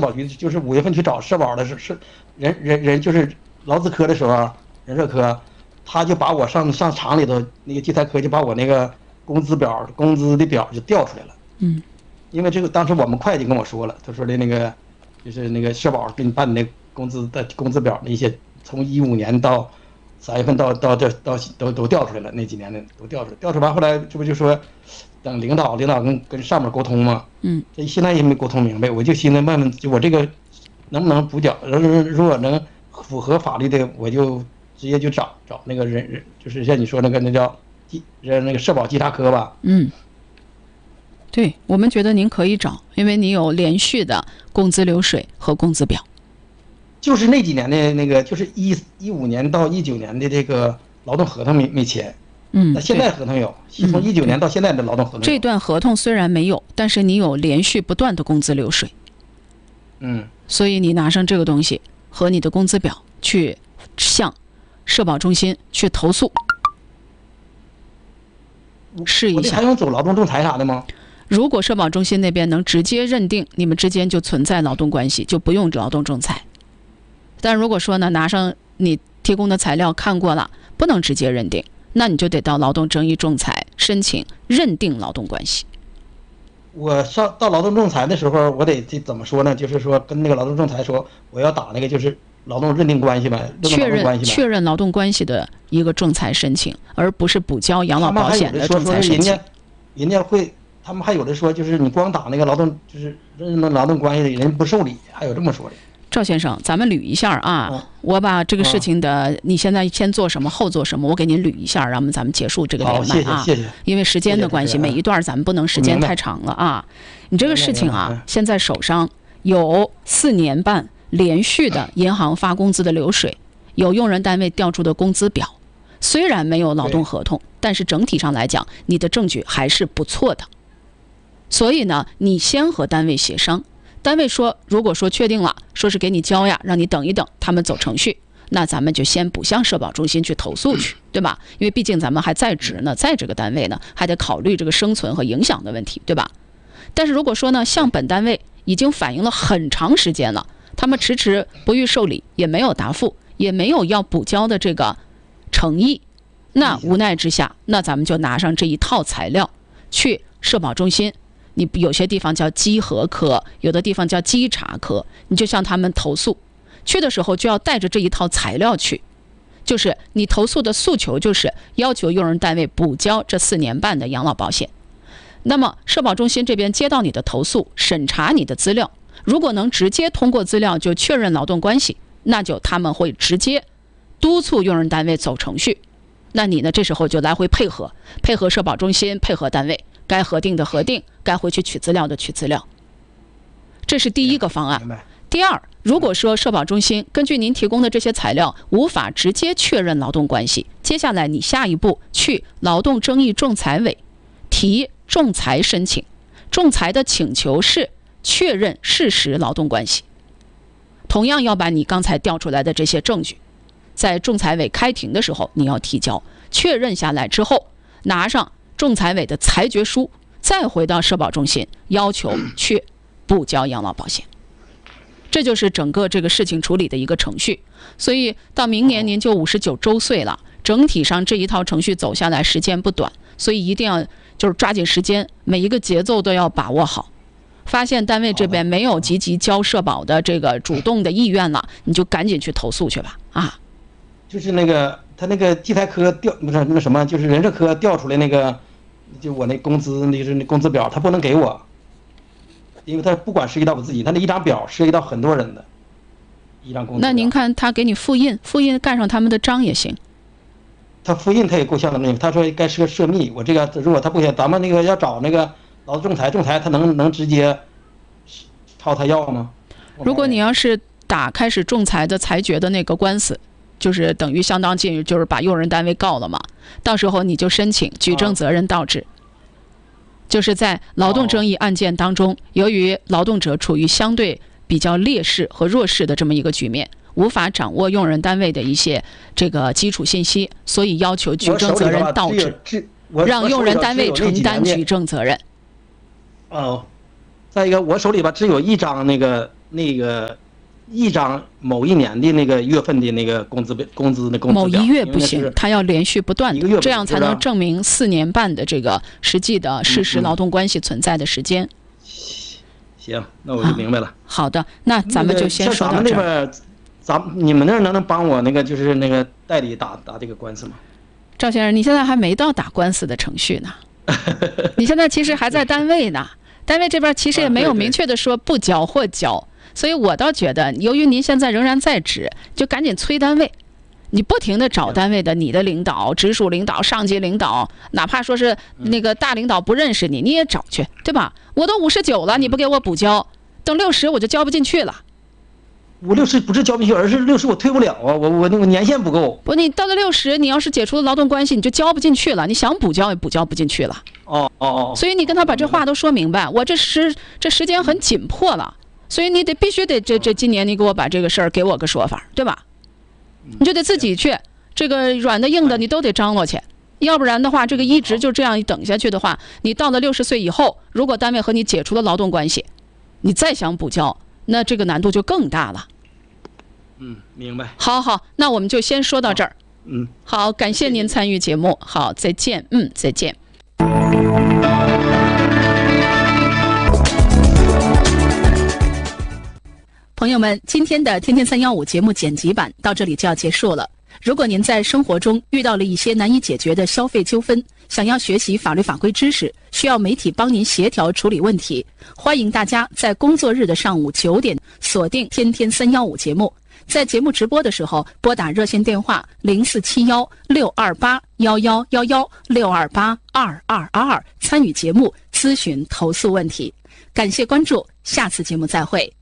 保局，就是5月份去找社保的人就是劳资科的时候，人社科，他就把我上厂里头那个计财科就把我那个工资的表就调出来了。因为这个当时我们会计跟我说了，他说的那个就是那个社保给你办的那工资表那些，从15年到3月份到这都调出来了，那几年的都调出来，调出完后来这不就说等领导跟上面沟通嘛，这现在也没沟通明白，我就寻思问问，就我这个能不能补缴，如果能符合法律的，我就直接就找那个人，就是像你说那叫那个社保稽查科吧。 对，我们觉得您可以找，因为你有连续的工资流水和工资表。 就是那几年的那个，就是15年到19年的这个劳动合同没签。那现在合同有，从19年到现在的劳动合同有。 这段合同虽然没有，但是你有连续不断的工资流水。所以你拿上这个东西和你的工资表去向社保中心去投诉，试一下。 还用走劳动仲裁啥的吗？ 如果社保中心那边能直接认定你们之间就存在劳动关系，就不用劳动仲裁。但如果说呢，拿上你提供的材料看过了，不能直接认定，那你就得到劳动争议仲裁申请认定劳动关系。 我到劳动仲裁的时候，我得怎么说呢？就是说跟那个劳动仲裁说，我要打那个就是劳动认定关系呗， 确认劳动关系的一个仲裁申请，而不是补交养老保险的仲裁申请。 人家会。他们还有的说，就是你光打那个劳动，就是认定劳动关系的人不受理，还有这么说的。 赵先生，咱们捋一下啊，我把这个事情的，你现在先做什么，后做什么，我给您捋一下，然后咱们结束这个连麦啊。 谢谢。 因为时间的关系，每一段咱们不能时间太长了啊。你这个事情啊，现在手上有4年半连续的银行发工资的流水，有用人单位调出的工资表，虽然没有劳动合同，但是整体上来讲，你的证据还是不错的。所以呢，你先和单位协商，单位说如果说确定了，说是给你交呀，让你等一等，他们走程序，那咱们就先不向社保中心去投诉去，对吧？因为毕竟咱们还在职呢，在这个单位呢，还得考虑这个生存和影响的问题，对吧？但是如果说呢，向本单位已经反映了很长时间了，他们迟迟不予受理，也没有答复，也没有要补交的这个诚意，那无奈之下，那咱们就拿上这一套材料去社保中心。你有些地方叫稽核科，有的地方叫稽查科，你就向他们投诉。去的时候就要带着这一套材料去，就是你投诉的诉求就是要求用人单位补交这4年半的养老保险。那么社保中心这边接到你的投诉，审查你的资料，如果能直接通过资料就确认劳动关系，那就他们会直接督促用人单位走程序。那你呢，这时候就来回配合社保中心，配合单位，该核定的核定，该回去取资料的取资料。这是第一个方案。第二，如果说社保中心根据您提供的这些材料无法直接确认劳动关系，接下来你下一步去劳动争议仲裁委提仲裁申请，仲裁的请求是确认事实劳动关系，同样要把你刚才调出来的这些证据在仲裁委开庭的时候你要提交，确认下来之后拿上仲裁委的裁决书，再回到社保中心要求去补交养老保险。这就是整个这个事情处理的一个程序。所以到明年您就59周岁了，整体上这一套程序走下来时间不短，所以一定要就是抓紧时间，每一个节奏都要把握好。发现单位这边没有积极交社保的这个主动的意愿了，你就赶紧去投诉去吧啊！ 就是那个他那个计财科调不是那什么，就是人社科调出来那个，就我那工资就是那工资表，他不能给我，因为他不管涉及到我自己，他那一张表涉及到很多人的一张工资表。 那您看他给你复印盖上他们的章也行。 他复印他也够呛的那个，他说该涉密，我这个如果他不行，咱们那个要找那个劳动仲裁他能直接掏他要吗？ 如果你要是开始仲裁的裁决的那个官司，就是等于相当近于就是把用人单位告了嘛，到时候你就申请举证责任倒置。就是在劳动争议案件当中，由于劳动者处于相对比较劣势和弱势的这么一个局面，无法掌握用人单位的一些这个基础信息，所以要求举证责任倒置，让用人单位承担举证责任。 再一个，我手里吧只有一张那个那个一张某一年的那个月份的那个工资的工资表。 某一月不行，他要连续不断的，这样才能是证明4年半的这个实际的事实劳动关系存在的时间。 行，那我就明白了。 好的，那咱们就先说到这儿。 你们那儿能帮我那个就是那个代理打这个官司吗？ 赵先生，你现在还没到打官司的程序呢，你现在其实还在单位呢，单位这边其实也没有明确的说不交或交，所以我倒觉得，由于您现在仍然在职，就赶紧催单位，你不停的找单位的你的领导、直属领导、上级领导，哪怕说是那个大领导不认识你，你也找去，对吧？我都59了，你不给我补交，等60我就交不进去了。 我60不是交不进去，而是60我退不了啊，我年限不够。 不，你到了60，你要是解除了劳动关系，你就交不进去了，你想补交也补交不进去了。所以你跟他把这话都说明白，我这时间很紧迫了，所以你必须得这今年你给我把这个事儿给我个说法，对吧？你就得自己去，这个软的硬的你都得张罗去，要不然的话，这个一直就这样等下去的话，你到了60岁以后，如果单位和你解除了劳动关系，你再想补交，那这个难度就更大了。 明白。 好，那我们就先说到这儿。好，感谢您参与节目。好，再见。再见。朋友们，今天的天天315节目剪辑版到这里就要结束了。如果您在生活中遇到了一些难以解决的消费纠纷，想要学习法律法规知识，需要媒体帮您协调处理问题，欢迎大家在工作日的上午9点锁定天天315节目。在节目直播的时候，拨打热线电话0471-628-1111-628-2222参与节目咨询投诉问题。感谢关注，下次节目再会。